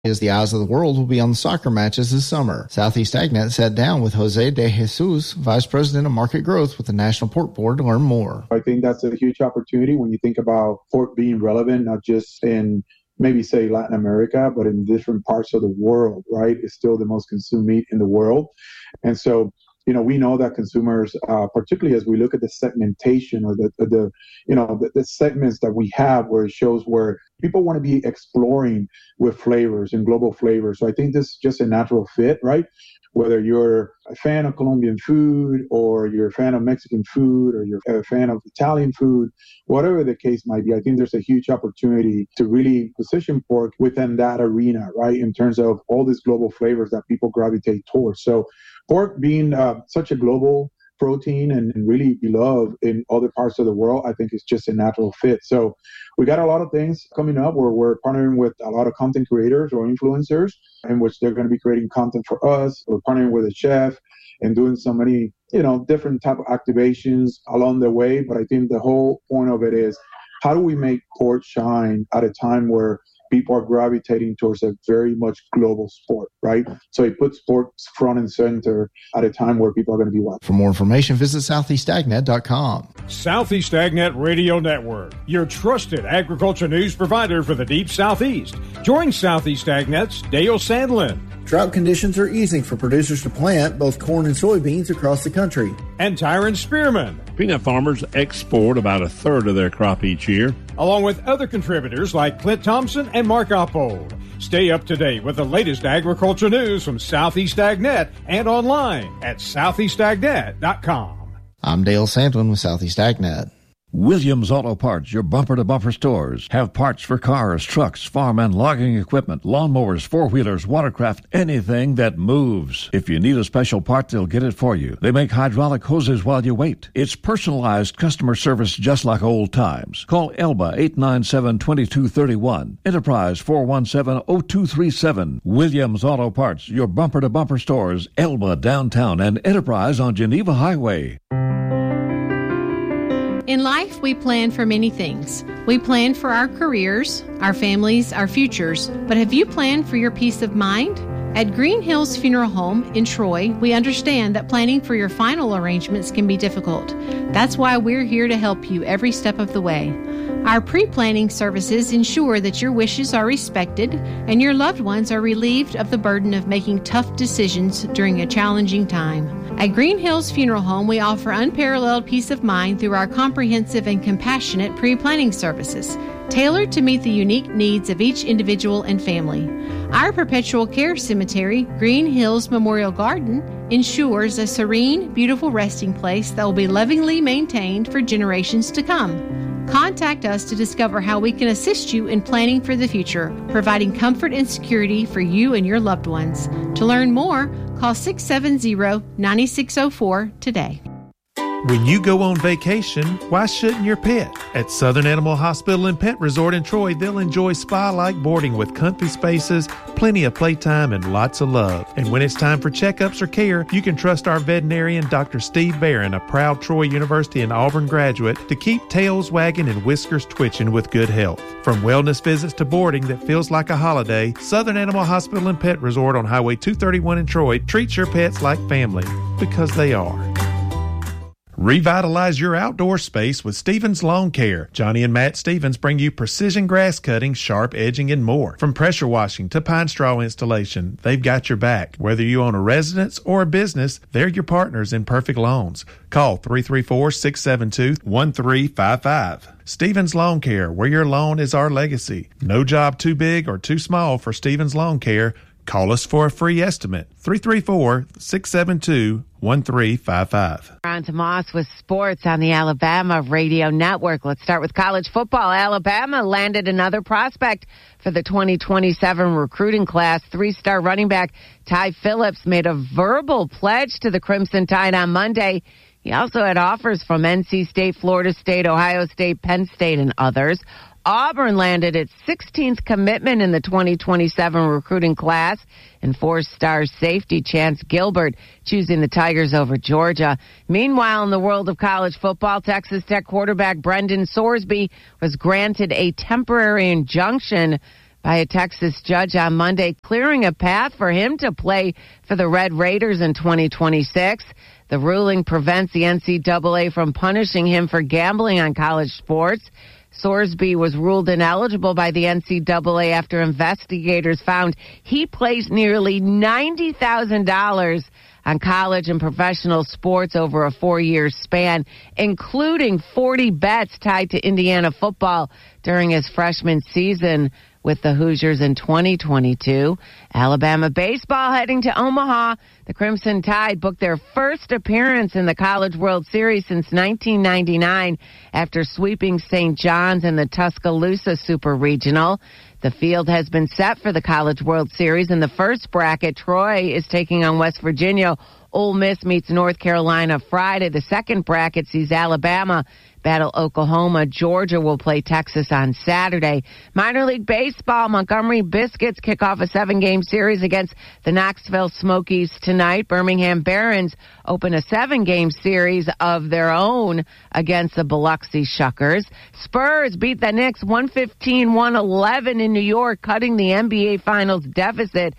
As the eyes of the world will be on the soccer matches this summer. Southeast AgNet sat down with Jose De Jesus, Vice President of Market Growth with the National Pork Board, to learn more. I think that's a huge opportunity when you think about pork being relevant, not just in maybe say Latin America, but in different parts of the world, right? It's still the most consumed meat in the world. And so, we know that consumers, particularly as we look at the segmentation or the segments that we have, where it shows where people want to be exploring with flavors and global flavors. So I think this is just a natural fit, right? Whether you're a fan of Colombian food or you're a fan of Mexican food or you're a fan of Italian food, whatever the case might be, I think there's a huge opportunity to really position pork within that arena, right? In terms of all these global flavors that people gravitate towards. So pork being such a global protein and really beloved in other parts of the world, I think it's just a natural fit. So we got a lot of things coming up where we're partnering with a lot of content creators or influencers in which they're going to be creating content for us. We're partnering with a chef and doing so many, different type of activations along the way. But I think the whole point of it is, how do we make pork shine at a time where people are gravitating towards a very much global sport, right? So it puts sports front and center at a time where people are going to be watching. For more information, visit southeastagnet.com. Southeast AgNet Radio Network, your trusted agriculture news provider for the deep Southeast. Join Southeast AgNet's Dale Sandlin. Drought conditions are easing for producers to plant both corn and soybeans across the country. And Tyron Spearman. Peanut farmers export about a third of their crop each year. Along with other contributors like Clint Thompson and Mark Oppold. Stay up to date with the latest agriculture news from Southeast AgNet and online at southeastagnet.com. I'm Dale Sandlin with Southeast AgNet. Williams Auto Parts, your bumper-to-bumper stores, have parts for cars, trucks, farm and logging equipment, lawnmowers, four-wheelers, watercraft, anything that moves. If you need a special part, they'll get it for you. They make hydraulic hoses while you wait. It's personalized customer service just like old times. Call Elba 897-2231, Enterprise 417-0237. Williams Auto Parts, your bumper-to-bumper stores, Elba downtown and Enterprise on Geneva Highway. In life, we plan for many things. We plan for our careers, our families, our futures. But have you planned for your peace of mind? At Green Hills Funeral Home in Troy, we understand that planning for your final arrangements can be difficult. That's why we're here to help you every step of the way. Our pre-planning services ensure that your wishes are respected and your loved ones are relieved of the burden of making tough decisions during a challenging time. At Green Hills Funeral Home, we offer unparalleled peace of mind through our comprehensive and compassionate pre-planning services, tailored to meet the unique needs of each individual and family. Our perpetual care cemetery, Green Hills Memorial Garden, ensures a serene, beautiful resting place that will be lovingly maintained for generations to come. Contact us to discover how we can assist you in planning for the future, providing comfort and security for you and your loved ones. To learn more, call 670-9604 today. When you go on vacation, why shouldn't your pet? At Southern Animal Hospital and Pet Resort in Troy, they'll enjoy spa-like boarding with comfy spaces, plenty of playtime, and lots of love. And when it's time for checkups or care, you can trust our veterinarian, Dr. Steve Barron, a proud Troy University and Auburn graduate, to keep tails wagging and whiskers twitching with good health. From wellness visits to boarding that feels like a holiday, Southern Animal Hospital and Pet Resort on Highway 231 in Troy treats your pets like family, because they are. Revitalize your outdoor space with Stevens Lawn Care. Johnny and Matt Stevens bring you precision grass cutting, sharp edging, and more. From pressure washing to pine straw installation, they've got your back. Whether you own a residence or a business, they're your partners in perfect lawns. Call 334-672-1355. Stevens Lawn Care, where your lawn is our legacy. No job too big or too small for Stevens Lawn Care. Call us for a free estimate. 334-672-1355. On to Moss with sports on the Alabama Radio Network. Let's start with college football. Alabama landed another prospect for the 2027 recruiting class. Three-star running back Ty Phillips made a verbal pledge to the Crimson Tide on Monday. He also had offers from NC State, Florida State, Ohio State, Penn State, and others. Auburn landed its 16th commitment in the 2027 recruiting class, and four-star safety Chance Gilbert choosing the Tigers over Georgia. Meanwhile, in the world of college football, Texas Tech quarterback Brendan Sorsby was granted a temporary injunction by a Texas judge on Monday, clearing a path for him to play for the Red Raiders in 2026. The ruling prevents the NCAA from punishing him for gambling on college sports. Sorsby was ruled ineligible by the NCAA after investigators found he placed nearly $90,000 on college and professional sports over a 4-year span, including 40 bets tied to Indiana football during his freshman season with the Hoosiers in 2022. Alabama baseball heading to Omaha. The Crimson Tide booked their first appearance in the College World Series since 1999 after sweeping St. John's in the Tuscaloosa Super Regional. The field has been set for the College World Series. In the first bracket, Troy is taking on West Virginia. Ole Miss meets North Carolina Friday. The second bracket sees Alabama battle Oklahoma. Georgia will play Texas on Saturday. Minor League Baseball, Montgomery Biscuits kick off a 7-game series against the Knoxville Smokies tonight. Birmingham Barons open a 7-game series of their own against the Biloxi Shuckers. Spurs beat the Knicks 115-111 in New York, cutting the NBA Finals deficit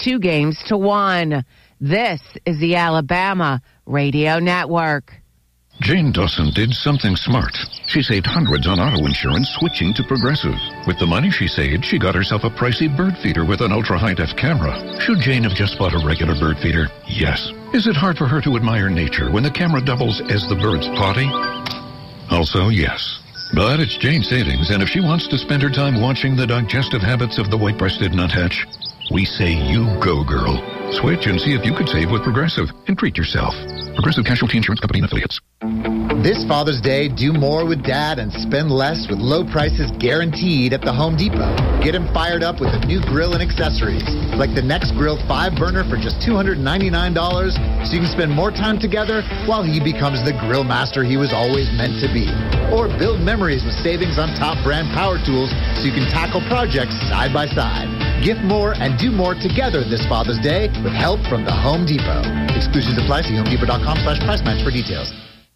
2-1. This is the Alabama Radio Network. Jane Dawson did something smart. She saved hundreds on auto insurance switching to Progressive. With the money she saved, she got herself a pricey bird feeder with an ultra-high-def camera. Should Jane have just bought a regular bird feeder? Yes. Is it hard for her to admire nature when the camera doubles as the bird's potty? Also, yes. But it's Jane's savings, and if she wants to spend her time watching the digestive habits of the white-breasted nuthatch, we say you go, girl. Switch and see if you could save with Progressive and treat yourself. Progressive Casualty Insurance Company and Affiliates. This Father's Day, do more with Dad and spend less with low prices guaranteed at the Home Depot. Get him fired up with a new grill and accessories, like the Next Grill 5-burner for just $299, so you can spend more time together while he becomes the grill master he was always meant to be. Or build memories with savings on top brand power tools so you can tackle projects side by side. Gift more and do more together this Father's Day with help from the Home Depot. Exclusions apply. See HomeDepot.com/price match for details.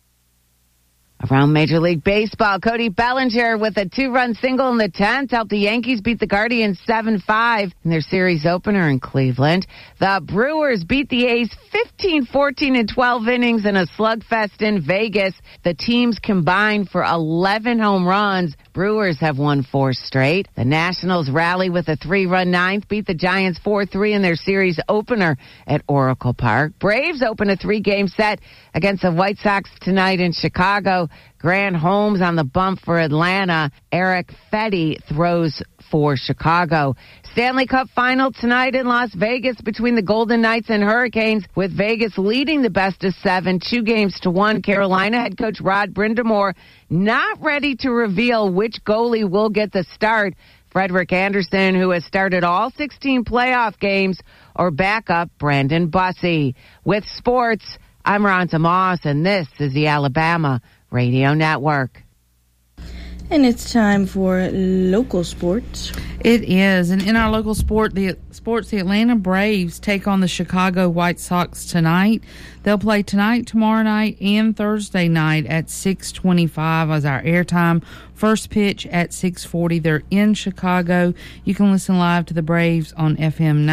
Around Major League Baseball, Cody Bellinger with a 2-run single in the 10th helped the Yankees beat the Guardians 7-5 in their series opener in Cleveland. The Brewers beat the A's 15-14 in 12 innings in a slugfest in Vegas. The teams combined for 11 home runs. Brewers have won 4 straight. The Nationals rally with a 3-run ninth, beat the Giants 4-3 in their series opener at Oracle Park. Braves open a 3-game set against the White Sox tonight in Chicago. Grant Holmes on the bump for Atlanta. Eric Fetty throws for Chicago. Stanley Cup final tonight in Las Vegas between the Golden Knights and Hurricanes, with Vegas leading the best of 7, 2-1. Carolina head coach Rod Brind'Amour not ready to reveal which goalie will get the start. Frederick Anderson, who has started all 16 playoff games, or backup Brandon Bussey. With sports, I'm Ronta Moss, and this is the Alabama Radio Network. And it's time for local sports. It is. And in our local the Atlanta Braves take on the Chicago White Sox tonight. They'll play tonight, tomorrow night, and Thursday night at 6:25 as our airtime. First pitch at 6:40. They're in Chicago. You can listen live to the Braves on FM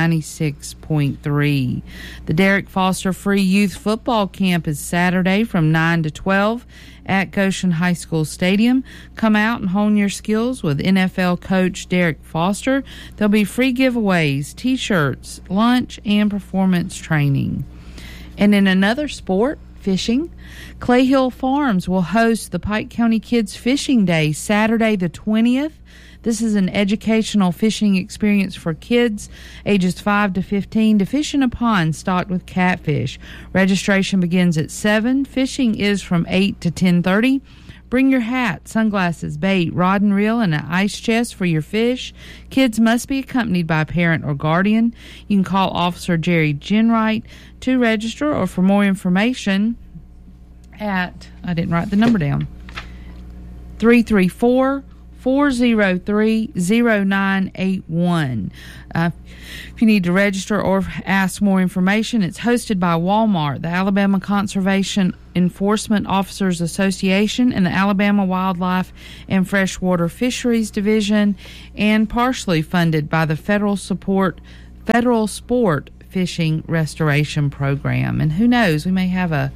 96.3. The Derek Foster Free Youth Football Camp is Saturday from 9 to 12 at Goshen High School Stadium. Come out and hone your skills with NFL coach Derek Foster. There'll be free giveaways, T-shirts, lunch, and performance training. And in another sport, fishing, Clay Hill Farms will host the Pike County Kids Fishing Day Saturday the 20th. This is an educational fishing experience for kids ages 5 to 15 to fish in a pond stocked with catfish. Registration begins at 7. Fishing is from 8 to 10:30. Bring your hat, sunglasses, bait, rod and reel, and an ice chest for your fish. Kids must be accompanied by a parent or guardian. You can call Officer Jerry Ginwright to register or for more information at, I didn't write the number down, 334 403-0981. If you need to register or ask more information, it's hosted by Walmart, the Alabama Conservation Enforcement Officers Association, and the Alabama Wildlife and Freshwater Fisheries Division, and partially funded by the Federal Sport Fishing Restoration Program. And who knows, we may have a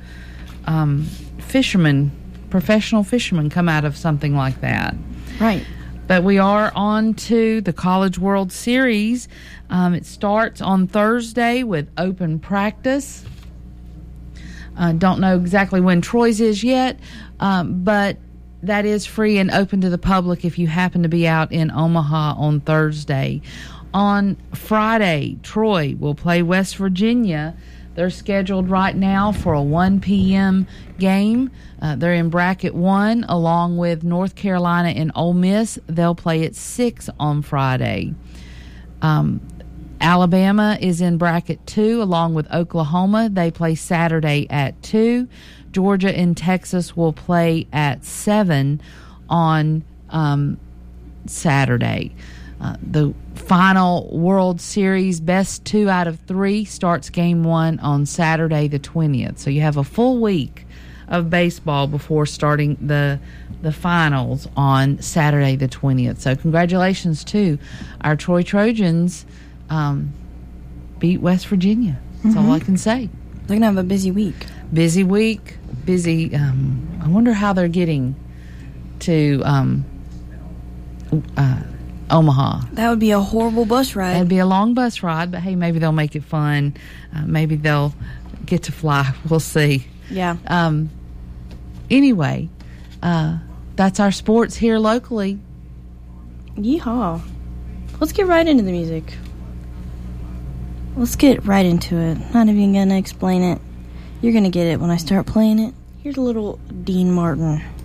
professional fisherman come out of something like that. Right. But we are on to the College World Series. It starts on Thursday with open practice. Don't know exactly when Troy's is yet, but that is free and open to the public if you happen to be out in Omaha on Thursday. On Friday, Troy will play West Virginia. They're scheduled right now for a 1 p.m. game. They're in bracket 1 along with North Carolina and Ole Miss. They'll play at 6 on Friday. Alabama is in bracket 2 along with Oklahoma. They play Saturday at 2. Georgia and Texas will play at 7 on Saturday. The final World Series best 2 out of 3 starts game 1 on Saturday the 20th. So you have a full week of baseball before starting the finals on Saturday the 20th. So congratulations to our Troy Trojans. Beat West Virginia. That's all I can say. They're going to have a busy week. Busy week. Busy. I wonder how they're getting to Omaha. That would be a horrible bus ride. That'd be a long bus ride, but hey, maybe they'll make it fun. Maybe they'll get to fly. We'll see. Yeah. Anyway, that's our sports here locally. Yeehaw. Let's get right into the music. Let's get right into it. Not even going to explain it. You're going to get it when I start playing it. Here's a little Dean Martin.